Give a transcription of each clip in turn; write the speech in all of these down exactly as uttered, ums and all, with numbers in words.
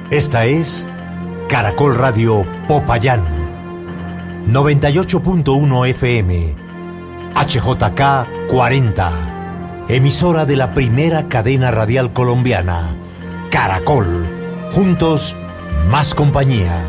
Esta es Caracol Radio Popayán, noventa y ocho punto uno F M, H J K cuarenta, emisora de la primera cadena radial colombiana, Caracol. Juntos, más compañía.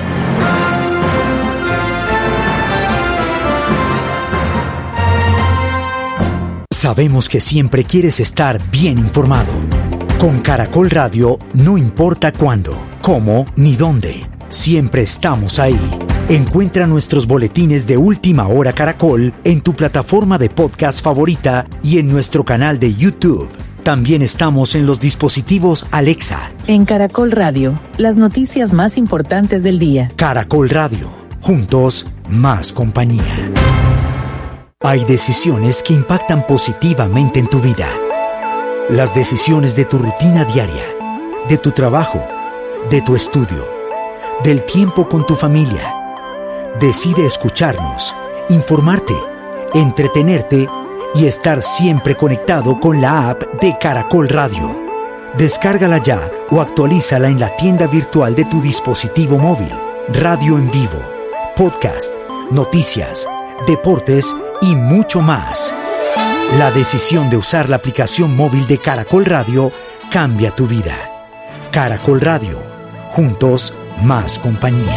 Sabemos que siempre quieres estar bien informado. Con Caracol Radio, no importa cuándo, cómo ni dónde, siempre estamos ahí. Encuentra nuestros boletines de Última Hora Caracol en tu plataforma de podcast favorita y en nuestro canal de YouTube. También estamos en los dispositivos Alexa. En Caracol Radio, las noticias más importantes del día. Caracol Radio, juntos, más compañía. Hay decisiones que impactan positivamente en tu vida. Las decisiones de tu rutina diaria, de tu trabajo, de tu estudio, del tiempo con tu familia. Decide escucharnos, informarte, entretenerte y estar siempre conectado con la app de Caracol Radio. Descárgala ya o actualízala en la tienda virtual de tu dispositivo móvil. Radio en vivo, podcast, noticias, deportes y mucho más. La decisión de usar la aplicación móvil de Caracol Radio cambia tu vida. Caracol Radio, juntos, más compañía.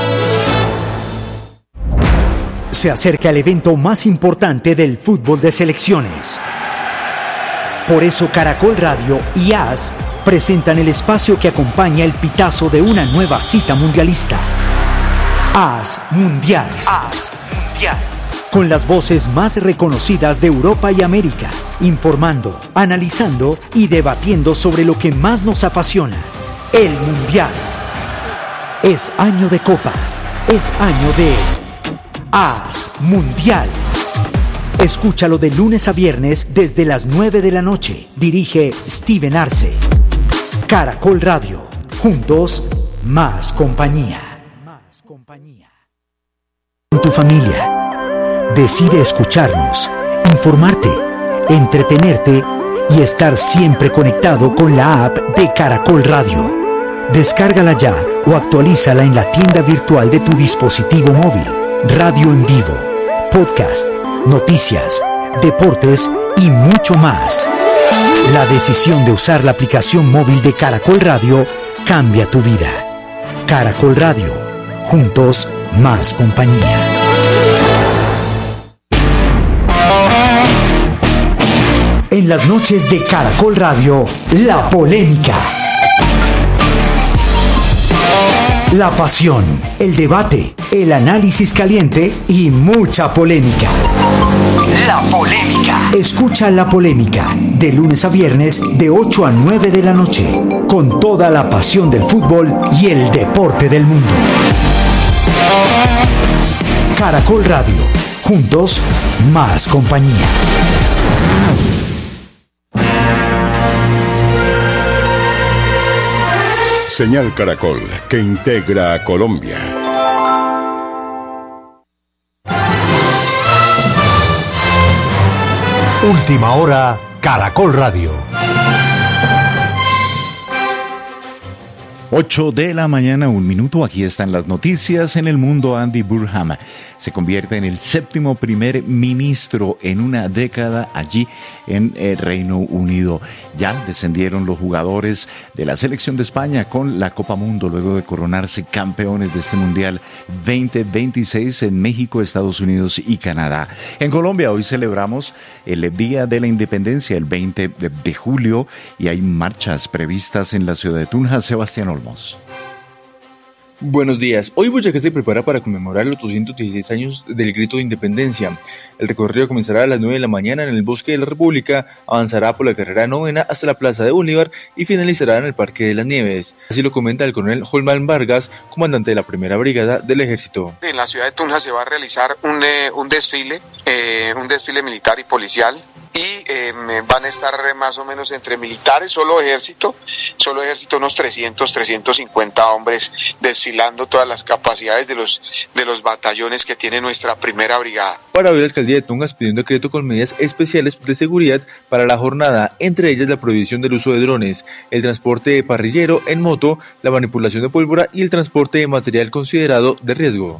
Se acerca el evento más importante del fútbol de selecciones. Por eso Caracol Radio y A S presentan el espacio que acompaña el pitazo de una nueva cita mundialista. A S Mundial. A S Mundial. Con las voces más reconocidas de Europa y América, informando, analizando y debatiendo sobre lo que más nos apasiona, el Mundial. Es año de Copa, es año de A S Mundial. Escúchalo de lunes a viernes desde las nueve de la noche. Dirige Steven Arce. Caracol Radio, juntos, más compañía. Más compañía. Con tu familia. Decide escucharnos, informarte, entretenerte y estar siempre conectado con la app de Caracol Radio. Descárgala ya o actualízala en la tienda virtual de tu dispositivo móvil. Radio en vivo, podcast, noticias, deportes y mucho más. La decisión de usar la aplicación móvil de Caracol Radio cambia tu vida. Caracol Radio, juntos, más compañía. En las noches de Caracol Radio, la polémica. La pasión, el debate, el análisis caliente y mucha polémica. La polémica. Escucha La Polémica de lunes a viernes de ocho a nueve de la noche, con toda la pasión del fútbol y el deporte del mundo. Caracol Radio, juntos, más compañía. Señal Caracol, que integra a Colombia. Última Hora, Caracol Radio. ocho de la mañana, un minuto. Aquí están las noticias en el mundo. Andy Burnham se convierte en el séptimo primer ministro en una década allí en el Reino Unido. Ya descendieron los jugadores de la selección de España con la Copa Mundo luego de coronarse campeones de este Mundial veinte veintiséis en México, Estados Unidos y Canadá. En Colombia hoy celebramos el Día de la Independencia, el veinte de julio, y hay marchas previstas en la ciudad de Tunja. Sebastián Olmos. Buenos días. Hoy Boyacá se prepara para conmemorar los doscientos dieciséis años del Grito de Independencia. El recorrido comenzará a las nueve de la mañana en el Bosque de la República, avanzará por la carrera novena hasta la Plaza de Bolívar y finalizará en el Parque de las Nieves. Así lo comenta el coronel Holman Vargas, comandante de la primera brigada del Ejército. En la ciudad de Tunja se va a realizar un, eh, un desfile, eh, un desfile militar y policial, y eh, van a estar más o menos entre militares, solo ejército, solo ejército unos trescientos, trescientos cincuenta hombres desfilando todas las capacidades de los, de los batallones que tiene nuestra primera brigada. Para hoy la alcaldía de Tunja pidió un decreto con medidas especiales de seguridad para la jornada, entre ellas la prohibición del uso de drones, el transporte de parrillero en moto, la manipulación de pólvora y el transporte de material considerado de riesgo.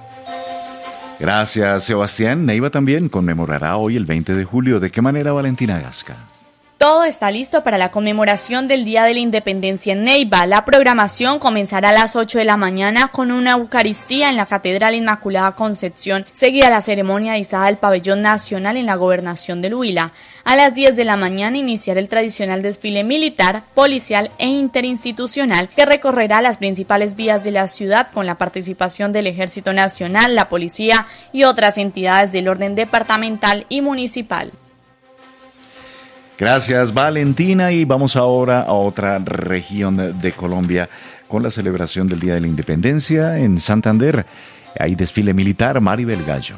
Gracias, Sebastián. Neiva también conmemorará hoy el veinte de julio. ¿De qué manera, Valentina Gasca? Todo está listo para la conmemoración del Día de la Independencia en Neiva. La programación comenzará a las ocho de la mañana con una Eucaristía en la Catedral Inmaculada Concepción, seguida la ceremonia de izada del Pabellón Nacional en la Gobernación del Huila. A las diez de la mañana iniciará el tradicional desfile militar, policial e interinstitucional que recorrerá las principales vías de la ciudad con la participación del Ejército Nacional, la Policía y otras entidades del orden departamental y municipal. Gracias, Valentina, y vamos ahora a otra región de, de Colombia con la celebración del Día de la Independencia en Santander. Hay desfile militar. Maribel Gallo.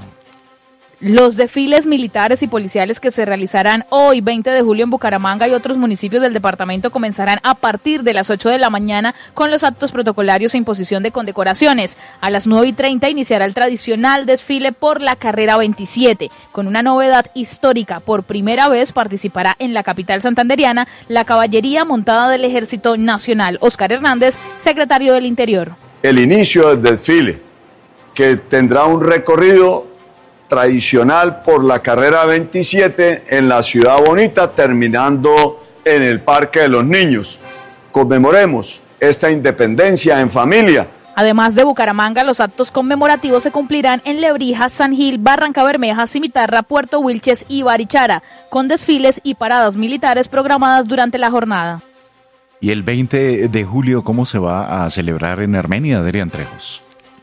Los desfiles militares y policiales que se realizarán hoy, veinte de julio, en Bucaramanga y otros municipios del departamento comenzarán a partir de las ocho de la mañana con los actos protocolarios e imposición de condecoraciones. A las nueve y treinta iniciará el tradicional desfile por la carrera veintisiete. Con una novedad histórica, por primera vez participará en la capital santanderiana la caballería montada del Ejército Nacional. Oscar Hernández, secretario del Interior. El inicio del desfile, que tendrá un recorrido tradicional por la carrera veintisiete en la Ciudad Bonita, terminando en el Parque de los Niños. Conmemoremos esta independencia en familia. Además de Bucaramanga, los actos conmemorativos se cumplirán en Lebrija, San Gil, Barranca Bermeja, Cimitarra, Puerto Wilches y Barichara, con desfiles y paradas militares programadas durante la jornada. Y el veinte de julio, ¿cómo se va a celebrar en Armenia, Adrián Trejos?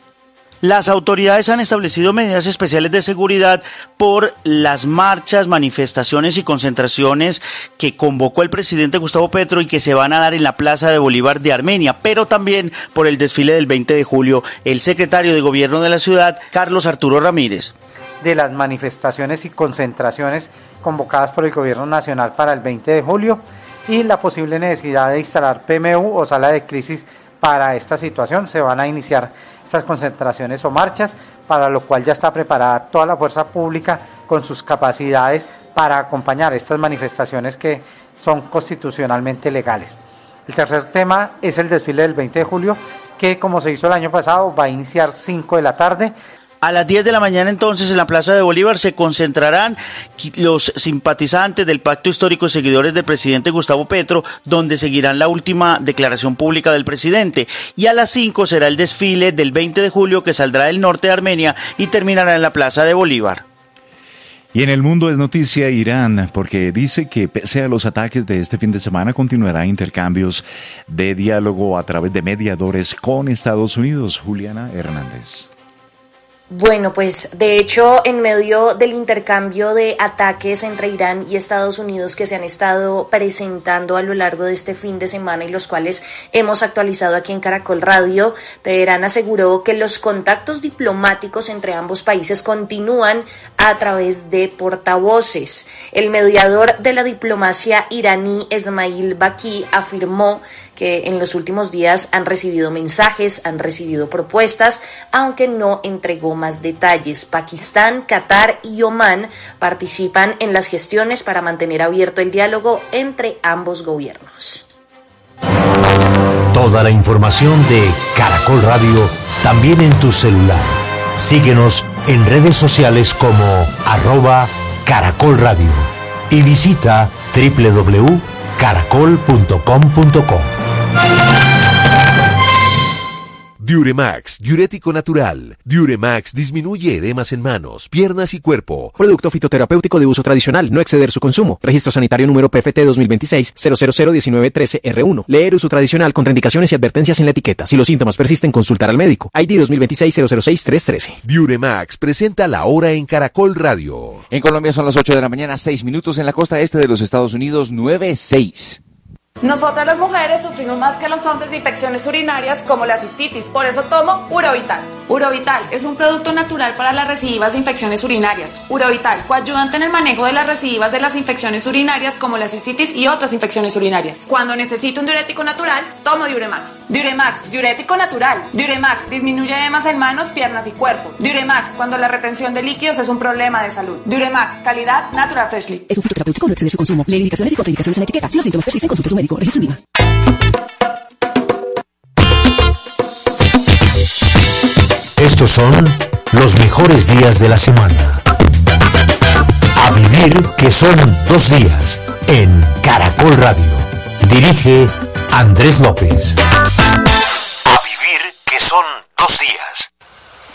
Las autoridades han establecido medidas especiales de seguridad por las marchas, manifestaciones y concentraciones que convocó el presidente Gustavo Petro y que se van a dar en la Plaza de Bolívar de Armenia, pero también por el desfile del veinte de julio. El secretario de Gobierno de la ciudad, Carlos Arturo Ramírez. De las manifestaciones y concentraciones convocadas por el Gobierno Nacional para el veinte de julio y la posible necesidad de instalar P M U o sala de crisis para esta situación, se van a iniciar estas concentraciones o marchas, para lo cual ya está preparada toda la fuerza pública con sus capacidades para acompañar estas manifestaciones que son constitucionalmente legales. El tercer tema es el desfile del veinte de julio, que como se hizo el año pasado va a iniciar cinco de la tarde. A las diez de la mañana entonces en la Plaza de Bolívar se concentrarán los simpatizantes del Pacto Histórico y seguidores del presidente Gustavo Petro, donde seguirán la última declaración pública del presidente. Y a las cinco será el desfile del veinte de julio que saldrá del norte de Armenia y terminará en la Plaza de Bolívar. Y en el mundo es noticia Irán, porque dice que pese a los ataques de este fin de semana continuará intercambios de diálogo a través de mediadores con Estados Unidos. Juliana Hernández. Bueno, pues de hecho, en medio del intercambio de ataques entre Irán y Estados Unidos que se han estado presentando a lo largo de este fin de semana y los cuales hemos actualizado aquí en Caracol Radio, Teherán aseguró que los contactos diplomáticos entre ambos países continúan a través de portavoces. El mediador de la diplomacia iraní, Esmail Baqi, afirmó que en los últimos días han recibido mensajes, han recibido propuestas, aunque no entregó más detalles. Pakistán, Qatar y Omán participan en las gestiones para mantener abierto el diálogo entre ambos gobiernos. Toda la información de Caracol Radio también en tu celular. Síguenos en redes sociales como arroba Caracol Radio y visita doble u doble u doble u punto caracol punto com punto co. Diuremax, diurético natural. Diuremax disminuye edemas en manos, piernas y cuerpo. Producto fitoterapéutico de uso tradicional, no exceder su consumo. Registro sanitario número P F T dos mil veintiséis cero cero cero diecinueve trece R uno. Leer uso tradicional con contraindicaciones y advertencias en la etiqueta. Si los síntomas persisten, consultar al médico. I D dos mil veintiséis cero cero seis tres trece. Diuremax presenta la hora en Caracol Radio. En Colombia son las ocho de la mañana, seis minutos. En la costa este de los Estados Unidos, nueve seis. Nosotras las mujeres sufrimos más que los hombres de infecciones urinarias como la cistitis, por eso tomo Urovital. Urovital es un producto natural para las recidivas de infecciones urinarias. Urovital, coayudante en el manejo de las recidivas de las infecciones urinarias como la cistitis y otras infecciones urinarias. Cuando necesito un diurético natural, tomo Diuremax. Diuremax, diurético natural. Diuremax disminuye edemas en manos, piernas y cuerpo. Diuremax, cuando la retención de líquidos es un problema de salud. Diuremax, calidad Natural Freshly. Es un fitoterapéutico, no exceder su consumo. Lee indicaciones y contraindicaciones en la etiqueta. Si los síntomas persisten, consulte a su médico. Registro INVIMA. Estos son los mejores días de la semana. A vivir que son dos días en Caracol Radio. Dirige Andrés López. A vivir que son dos días.